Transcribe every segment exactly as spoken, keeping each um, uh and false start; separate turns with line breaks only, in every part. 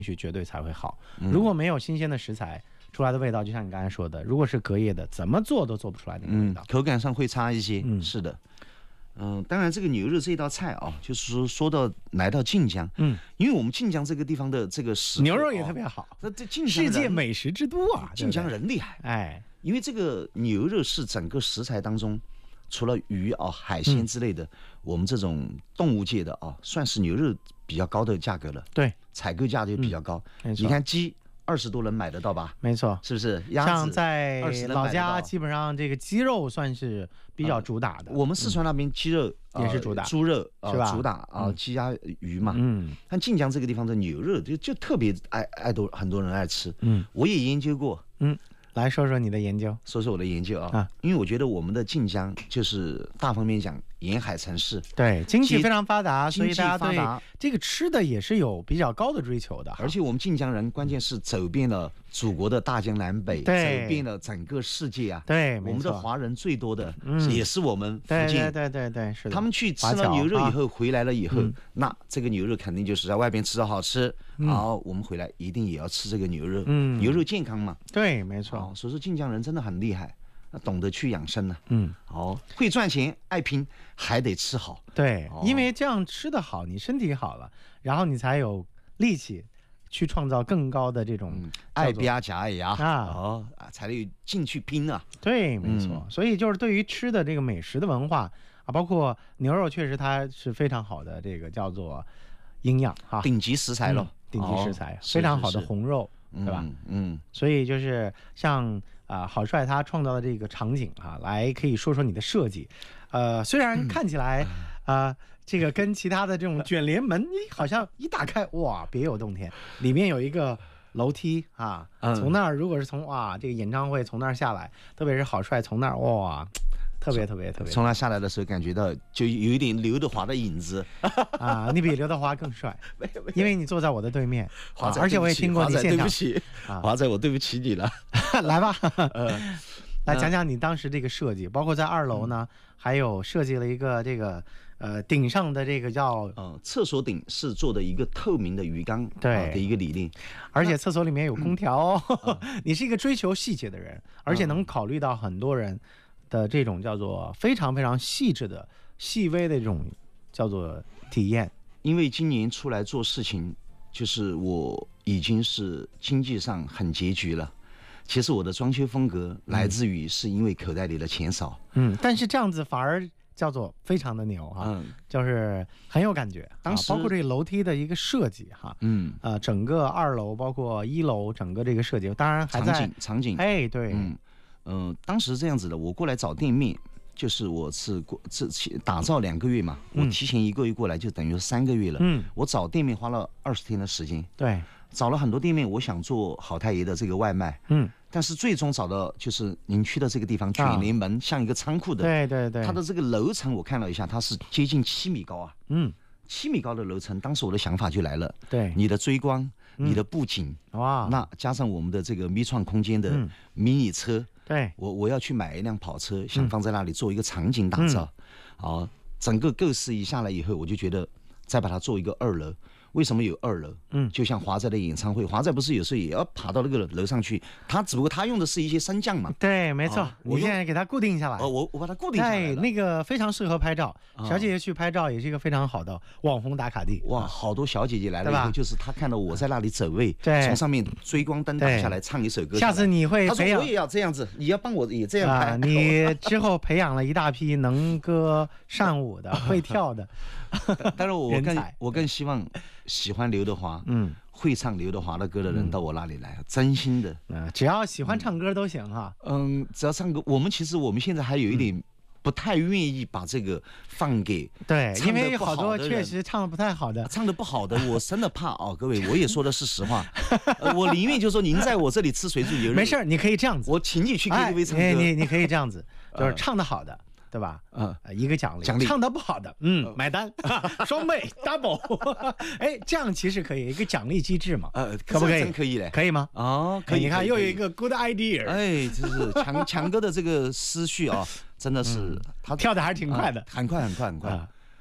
许绝对才会好。
嗯、
如果没有新鲜的食材，出来的味道就像你刚才说的，如果是隔夜的，怎么做都做不出来那个味道，
嗯、口感上会差一些。
嗯，
是的。嗯、呃，当然，这个牛肉这道菜啊，就是说说到来到晋江，
嗯，
因为我们晋江这个地方的这个食
牛肉也特别好，
那、哦、这晋江
世界美食之都啊，
晋江人厉害，
哎，
因为这个牛肉是整个食材当中，除了鱼啊、海鲜之类的，嗯、我们这种动物界的啊，算是牛肉比较高的价格了。
对，
采购价就比较高。
嗯、
你看鸡。二十多人买得到吧？
没错，
是不是？鸭子
像在老家，基本上这个鸡肉算是比较主打的。
嗯、我们四川那边鸡肉、
嗯、也是主打，
呃、猪肉、呃、
是吧？
主打啊、呃，鸡鸭鱼嘛。
嗯。
但晋江这个地方的牛肉就就特别爱爱多很多人爱吃。
嗯，
我也研究过。
嗯。来说说你的研究，
说说我的研究啊，
啊
因为我觉得我们的晋江就是大方面讲沿海城市，
对，经济非常发达，所以大家对
达
这个吃的也是有比较高的追求的。
而且我们晋江人关键是走遍了祖国的大江南北，走遍了整个世界啊。
对，
我们的华人最多的、
嗯、
也是我们福建，
对对对对是的。
他们去吃了牛肉以后、啊、回来了以后、嗯，那这个牛肉肯定就是在外边吃的好吃，
嗯、
好，我们回来一定也要吃这个牛肉，
嗯，
牛肉健康嘛。
对，没错。
哦、所以说晋江人真的很厉害，懂得去养生呢、啊。
嗯，
哦，会赚钱，爱拼，还得吃好。
对、哦，因为这样吃得好，你身体好了，然后你才有力气去创造更高的这种、嗯、
爱比亚假呀
啊，
哦，才得进去拼啊。
对，没错、嗯。所以就是对于吃的这个美食的文化啊，包括牛肉，确实它是非常好的，这个叫做营养哈，
顶级食材了、嗯，
顶级食材，哦、非常好的红肉。
是是是
对吧？
嗯，嗯，
所以就是像啊、呃，郝帅他创造的这个场景啊，来可以说说你的设计。呃，虽然看起来啊、呃，这个跟其他的这种卷帘门，好像一打开哇，别有洞天，里面有一个楼梯啊，从那儿如果是从哇这个演唱会从那儿下来，特别是郝帅从那儿哇。特别特别特别，
从他下来的时候，感觉到就有一点刘德华的影子
啊！你比刘德华更帅，因为你坐在我的对面，
华仔、
啊，而且我也听过你现场。
对不起，华仔，我对不起你了。
来吧，呃，来讲讲你当时这个设计，包括在二楼呢，还有设计了一个这个呃顶上的这个叫
呃厕所顶是做的一个透明的鱼缸，
对、
呃、的一个理念，
而且厕所里面有空调、哦嗯。你是一个追求细节的人，而且能考虑到很多人的这种叫做非常非常细致的细微的这种叫做体验。
因为今年出来做事情，就是我已经是经济上很拮据了。其实我的装修风格来自于是因为口袋里的钱少，
嗯，但是这样子反而叫做非常的牛哈、啊，嗯，就是很有感觉。当时、啊、包括这个楼梯的一个设计哈，
嗯，
呃，整个二楼包括一楼整个这个设计，当然还在
场景场景，
哎，对，
嗯。嗯、呃，当时这样子的，我过来找店面，就是我是过这打造两个月嘛，
嗯、
我提前一个月过来，就等于三个月了。
嗯，
我找店面花了二十天的时间。
对，
找了很多店面，我想做好太爷的这个外卖。
嗯，
但是最终找到就是您去的这个地方，卷帘门、啊、像一个仓库的。
对对对。
它的这个楼层我看了一下，它是接近七米高啊。
嗯。
七米高的楼层，当时我的想法就来了。
对，
你的追光，嗯、你的布景，
哇，
那加上我们的这个咪创空间的迷你车，
嗯、对
我我要去买一辆跑车，想放在那里做一个场景打造。好、嗯，整个构思一下来以后，我就觉得再把它做一个二楼。为什么有二楼？
嗯，
就像华仔的演唱会，华仔不是有时候也要爬到那个楼上去，他只不过他用的是一些升降嘛。
对，没错，
哦、
你现在给它固定下来。
哦，我我把它固定下来了。
那个非常适合拍照，哦、小姐姐去拍照也是一个非常好的网红打卡地。
哇，好多小姐姐来了以后，就是她看到我在那里走位，
对，
从上面追光灯打下来唱一首歌。
下次你会培养，
我也要这样子，你要帮我也这样拍。
啊、你之后培养了一大批能歌善舞的、会跳的。
但是我更我更希望喜欢刘德华，
嗯，
会唱刘德华的歌的人到我那里来，嗯、真心的，
嗯，只要喜欢唱歌都行哈。
嗯，只要唱歌，我们其实我们现在还有一点不太愿意把这个放给
对，因为好多确实唱的不太好的，
唱的不好的，我真的怕哦，各位，我也说的是实话，呃、我宁愿就说您在我这里吃水煮牛肉，
没事，你可以这样子，
我请你去 K T V 唱歌，
哎、你你可以这样子，就是唱的好的。对吧？
嗯，
一个奖励，
奖励
唱得不好的，嗯，嗯买单，双倍 double， 哎，这样其实可以一个奖励机制嘛？
呃，
可不可以？
真可以嘞，
可以吗？
哦，可以。
你看，又有一个 good idea。
哎，就是强强哥的这个思绪啊，真的是、
嗯、他跳的还是挺快的，
啊、很快很快很快。啊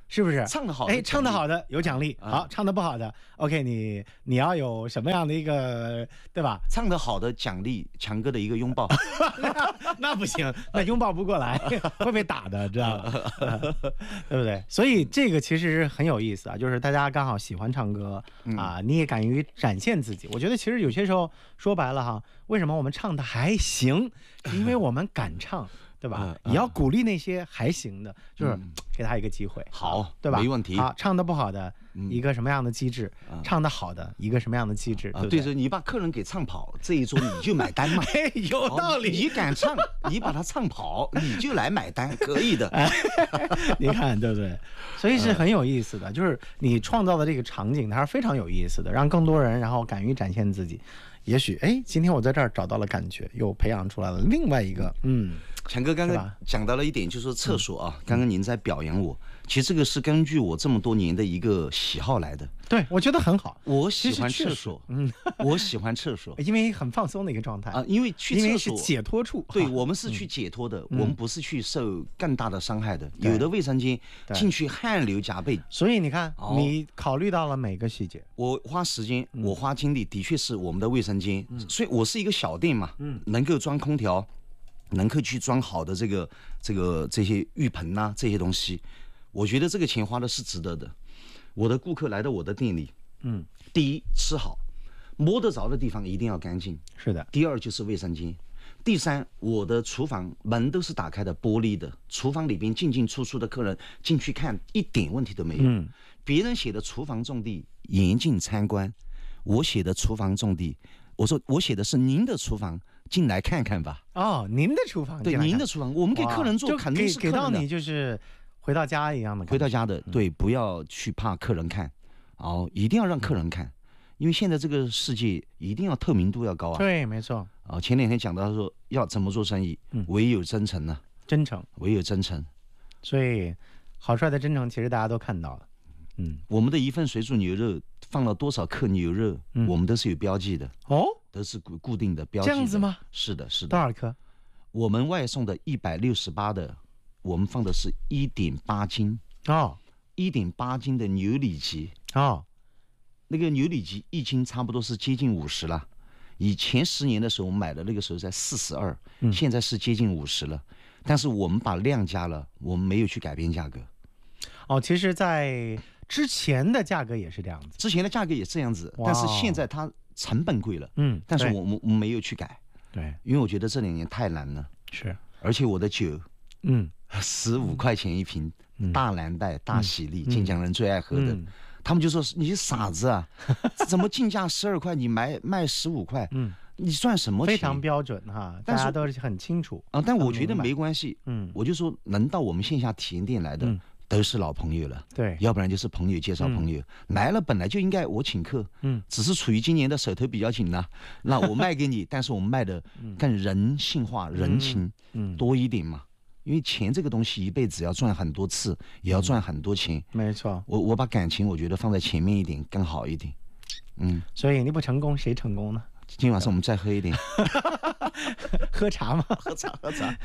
是不是？
唱得好的
哎，唱得
奖励
好的有奖励，
啊
好，唱得不好的，OK，你你要有什么样的一个，对吧？
唱得好的奖励强哥的一个拥抱。
那不行，那拥抱不过来，会被打的，知道吧？对不对？所以这个其实很有意思啊，就是大家刚好喜欢唱歌啊，你也敢于展现自己。我觉得其实有些时候说白了哈，为什么我们唱的还行，是因为我们敢唱。对吧？也要鼓励那些还行的，就是给他一个机会，
好，
对吧？
没问题。
好，唱的不好的一个什么样的机制，唱的好的一个什么样的机制，对不对？
对，你把客人给唱跑，这一桌你就买单嘛。
有道理。
你敢唱，你把他唱跑，你就来买单，可以的。
你看对不对？所以是很有意思的，就是你创造的这个场景，它是非常有意思的，让更多人然后敢于展现自己。也许哎，今天我在这儿找到了感觉，又培养出来了另外一个嗯。
强哥刚刚讲到了一点，就是说厕所啊，刚刚您在表扬我，其实这个是根据我这么多年的一个喜好来的。
对，我觉得很好。
我喜欢厕所，嗯，我喜欢厕所，
因为很放松的一个状态
啊，因为去厕所
是解脱处。
对，我们是去解脱的，我们不是去受更大的伤害的。有的卫生间进去汗流浃背，
所以你看，你考虑到了每个细节。
我花时间，我花精力，的确是我们的卫生间。所以我是一个小店嘛，能够装空调。能够去装好的这个这个这些浴盆呐、啊，这些东西，我觉得这个钱花的是值得的。我的顾客来到我的店里，嗯，第一吃好，摸得着的地方一定要干净，
是的。
第二就是卫生间，第三，我的厨房门都是打开的，玻璃的，厨房里边进进出出的客人进去看一点问题都没有。嗯，别人写的厨房种地严禁参观，我写的厨房种地，我说我写的是您的厨房。进来看看吧。
哦，您的厨房，
对，您的厨房，我们给客人做，肯定是
给到你就是回到家一样的，
回到家的，对，不要去怕客人看，哦，一定要让客人看，因为现在这个世界一定要透明度要高啊。
对，没错。
啊，前两天讲到说要怎么做生意，唯有真诚呢，
真诚，
唯有真诚。
所以，郝帅的真诚其实大家都看到了。
嗯，我们的一份水煮牛肉放了多少克牛肉，嗯、我们都是有标记的
哦，
都是固固定的标记的。
这样子吗？
是的，是的。
多少克？
我们外送的一百六十八的，我们放的是一点八斤
哦，
一点八斤的牛里脊
哦，
那个牛里脊一斤差不多是接近五十了。以前十年的时候，我们买的那个时候在四十二，现在是接近五十了。但是我们把量加了，我们没有去改变价格。
哦，其实，在之前的价格也是这样子，
之前的价格也这样子，但是现在它成本贵了，嗯，但是我们我们没有去改，
对，
因为我觉得这两年太难了，
是，
而且我的酒，
嗯，
十五块钱一瓶，嗯、大蓝带、大喜力，晋江人最爱喝的，嗯、他们就说你傻子啊，怎么进价十二块，你卖卖十五块，嗯。你赚什么钱？
非常标准哈，大家都是很清楚
啊。但我觉得没关系，嗯，我就说能到我们线下体验店来的、嗯、都是老朋友了，
对，
要不然就是朋友介绍朋友、嗯、来了，本来就应该我请客，嗯，只是处于今年的手头比较紧呢，那我卖给你，但是我们卖的更人性化、嗯、人情多一点嘛，因为钱这个东西一辈子要赚很多次，也要赚很多钱，
嗯、没错。
我我把感情我觉得放在前面一点更好一点，嗯，
所以你不成功谁成功呢？
今晚上我们再喝一点，
喝茶吗？
喝茶，喝茶。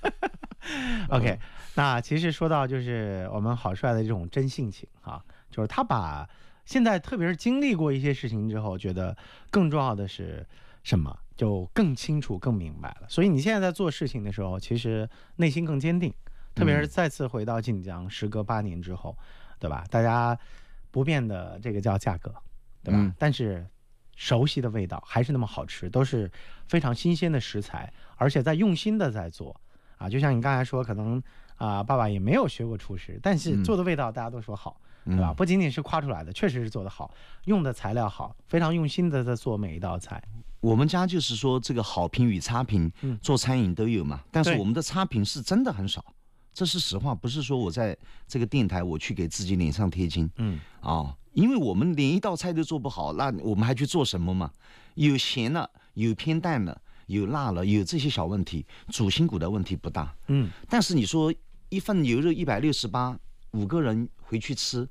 OK， 那其实说到就是我们郝帅的这种真性情啊，就是他把现在特别是经历过一些事情之后，觉得更重要的是什么，就更清楚、更明白了。所以你现在在做事情的时候，其实内心更坚定，特别是再次回到晋江，时隔八年之后，对吧？大家不变的这个叫价格，对吧？嗯、但是。熟悉的味道还是那么好吃，都是非常新鲜的食材，而且在用心的在做啊。就像你刚才说，可能啊、呃，爸爸也没有学过厨师，但是做的味道大家都说好，嗯、对吧？不仅仅是夸出来的，确实是做得好，用的材料好，非常用心的在做每一道菜。
我们家就是说这个好评与差评，嗯、做餐饮都有嘛，但是我们的差评是真的很少，这是实话，不是说我在这个电台我去给自己脸上贴金，嗯啊。哦，因为我们连一道菜都做不好，那我们还去做什么嘛？有咸了，有偏淡了，有辣了，有这些小问题，主心骨的问题不大。嗯，但是你说一份牛肉一百六十八，五个人回去吃，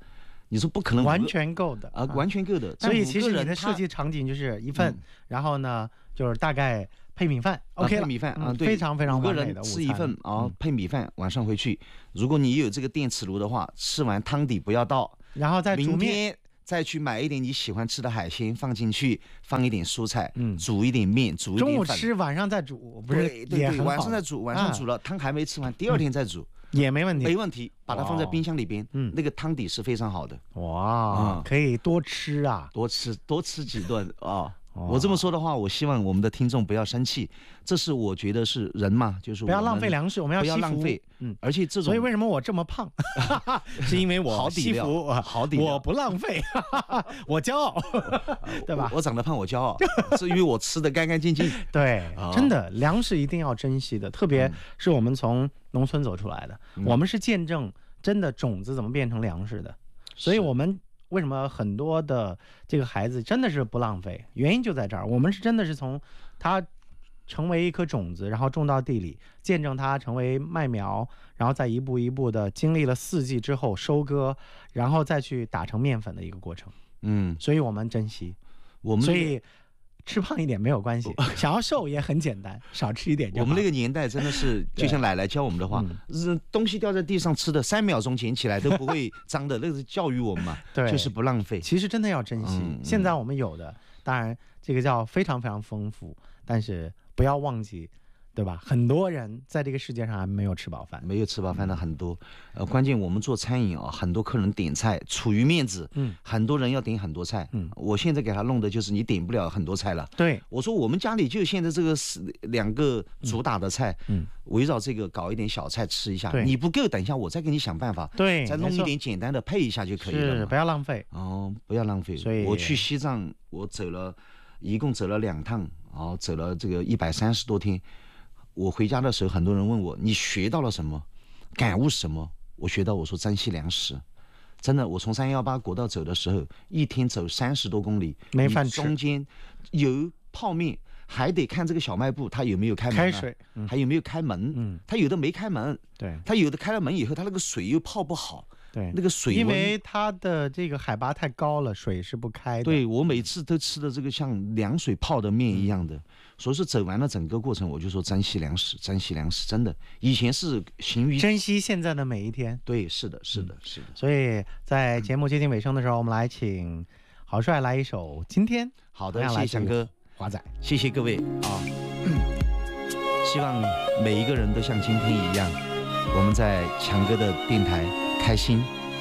你说不可能
完全够的
啊，完全够的。
所以其实你的设计场景就是一份，然后呢就是大概配米饭 ，OK 了，
配米饭啊，对，
非常非常完美的
五个人吃一份啊，配米饭，晚上回去，如果你有这个电磁炉的话，吃完汤底不要倒，
然后再煮面。
明天再去买一点你喜欢吃的海鲜放进去，放一点蔬菜，嗯，煮一点面，煮一点
中午吃，晚上再煮，不是
对对对，晚上再煮，晚上煮了、啊、汤还没吃完，第二天再煮。嗯
也没问题，
没问题，把它放在冰箱里边，嗯，那个汤底是非常好的。
哇，嗯、可以多吃啊，
多吃多吃几顿啊。我这么说的话，我希望我们的听众不要生气，这是我觉得是人嘛，就是
不要浪费粮食，我们要
不要浪费，嗯，而且这种，
所以为什么我这么胖，是因为我
好底料，好底料，
我不浪费，我骄傲，对吧？
我, 我长得胖，我骄傲，是因为我吃的干干净净。
对，真的，粮食一定要珍惜的，特别是我们从农村走出来的，嗯、我们是见证真的种子怎么变成粮食的，所以我们。为什么很多的这个孩子真的是不浪费？原因就在这儿，我们是真的是从他成为一颗种子，然后种到地里，见证它成为麦苗，然后再一步一步的经历了四季之后收割，然后再去打成面粉的一个过程。嗯，所以我们珍惜，
我们
所以。吃胖一点没有关系，想要瘦也很简单，少吃一点就好。
我们那个年代真的是，就像奶奶教我们的话，嗯、东西掉在地上吃的，三秒钟捡起来都不会脏的，那是教育我们嘛，
对，
就是不浪费。
其实真的要珍惜。嗯、现在我们有的，当然这个叫非常非常丰富，但是不要忘记。对吧？很多人在这个世界上还没有吃饱饭，
没有吃饱饭的很多。呃，关键我们做餐饮啊，很多客人点菜出于面子，嗯，很多人要点很多菜，嗯，我现在给他弄的就是你点不了很多菜了。
对，
我说我们家里就现在这个两个主打的菜，嗯，围绕这个搞一点小菜吃一下，你不够，等一下我再给你想办法，
对，
再弄一点简单的配一下就可以了，
是不要浪费
哦，不要浪费。所以我去西藏，我走了，一共走了两趟，哦，走了这个一百三十多天。我回家的时候，很多人问我，你学到了什么，感悟什么？我学到，我说珍惜粮食。真的，我从三幺八国道走的时候，一天走三十多公里，
没饭吃，
中间有泡面，还得看这个小卖部它有没有开门、啊，
开水、嗯，
还有没有开门，嗯，它有的没开门，
对，
它有的开了门以后，它那个水又泡不好。
对，
那个水温，
因为它的这个海拔太高了，水是不开的。
对，我每次都吃的这个像凉水泡的面一样的，嗯、所以说走完了整个过程，我就说珍惜粮食，珍惜粮食，真的，以前是行于
珍惜现在的每一天。
对，是的，是的，
嗯、
是的。
所以在节目接近尾声的时候，我们来请郝帅来一首《今天》。
好的，谢谢翔哥，
华仔，
谢谢各位啊！希望每一个人都像今天一样，我们在强哥的电台。开心，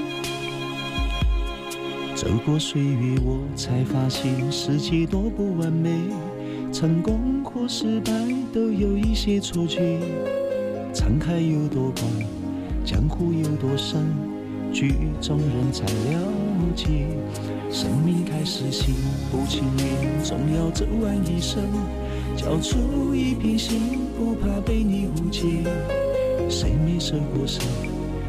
走过岁月，我才发现世界多不完美，成功或失败都有一些错觉。沧海有多广，江湖有多深，剧中人才了解。生命开始行不情愿，总要走完一生，交出一片心，不怕被你误解。谁没受过伤？